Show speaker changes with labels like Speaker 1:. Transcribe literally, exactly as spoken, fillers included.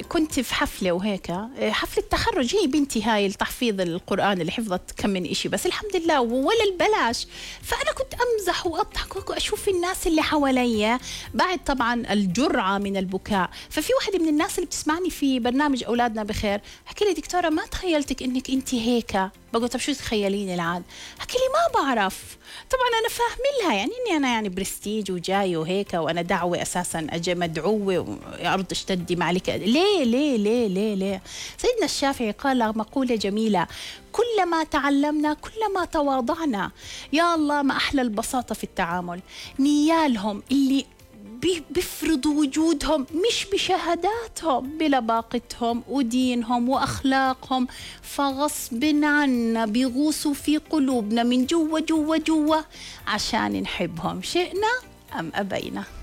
Speaker 1: كنت في حفلة وهيك، حفلة تخرج، هي بنتي هاي التحفيظ القرآن اللي حفظت كم من إشي، بس الحمد لله ولا البلاش. فأنا كنت أمزح وأضحك وأشوف الناس اللي حواليا بعد طبعا الجرعة من البكاء. ففي واحدة من الناس اللي بتسمعني في برنامج أولادنا بخير حكي لي دكتورة ما تخيلتك إنك أنت هيك. بقول طب شو تخيليني العاد؟ حكي لي ما بعرف. طبعا انا فاهم لها يعني اني انا يعني برستيج وجاي وهيك، وانا دعوه اساسا اجي مدعوه وارض اشتدي معلك. ليه ليه ليه ليه ليه سيدنا الشافعي قال مقوله جميله: كلما تعلمنا كلما تواضعنا. يا الله ما احلى البساطه في التعامل. نيالهم اللي بيفرضوا وجودهم مش بشهاداتهم، بلباقتهم ودينهم وأخلاقهم، فغصب عنا بيغوصوا في قلوبنا من جوا جوا جوا عشان نحبهم، شئنا أم أبينا.